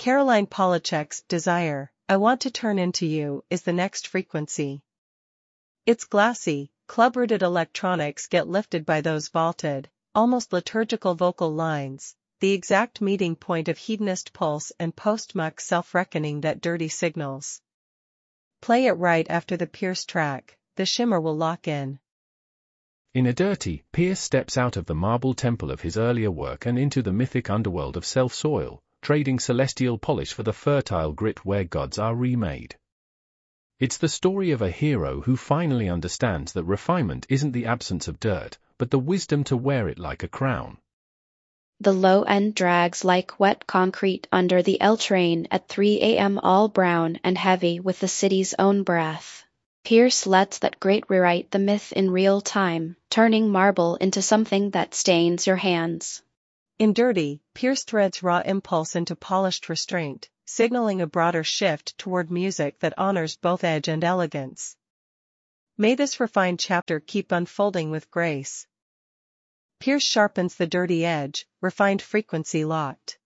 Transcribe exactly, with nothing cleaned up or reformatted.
Caroline Polachek's Desire, I Want to Turn Into You is the next frequency. It's glassy, club-rooted electronics get lifted by those vaulted, almost liturgical vocal lines, the exact meeting point of hedonist pulse and post-muck self-reckoning that Dirty signals. Play it right after the Pierce track, the shimmer will lock in. In A Dirty, Pierce steps out of the marble temple of his earlier work and into the mythic underworld of self-soil, trading celestial polish for the fertile grit where gods are remade. It's the story of a hero who finally understands that refinement isn't the absence of dirt, but the wisdom to wear it like a crown. The low end drags like wet concrete under the L train at three a m all brown and heavy with the city's own breath. Pierce lets that grate rewrite the myth in real time, turning marble into something that stains your hands. In Dirty, Pierce threads raw impulse into polished restraint, signaling a broader shift toward music that honors both edge and elegance. May this refined chapter keep unfolding with grace. Pierce sharpens the dirty edge, refined frequency locked.